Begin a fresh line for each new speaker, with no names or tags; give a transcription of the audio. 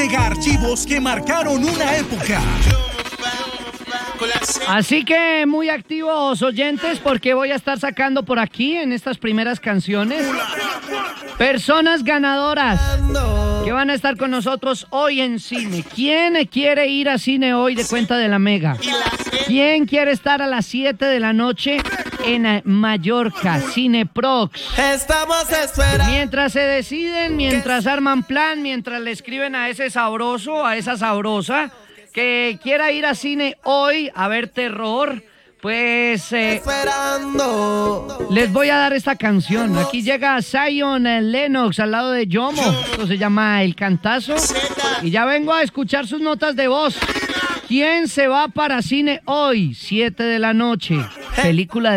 mega archivos que marcaron una época.
Así que muy activos oyentes, porque voy a estar sacando por aquí en estas primeras canciones personas ganadoras que van a estar con nosotros hoy en cine. ¿Quién quiere ir a cine hoy de cuenta de la Mega? ¿Quién quiere estar a las 7 de la noche en Mallorca, Cineprox?
Estamos esperando.
Mientras se deciden, mientras arman plan, mientras le escriben a ese sabroso, a esa sabrosa que quiera ir a cine hoy a ver terror, pues les voy a dar esta canción. Aquí llega Zion Lennox al lado de Yomo. Esto se llama El Cantazo. Y ya vengo a escuchar sus notas de voz. ¿Quién se va para cine hoy? 7 de la noche. Película de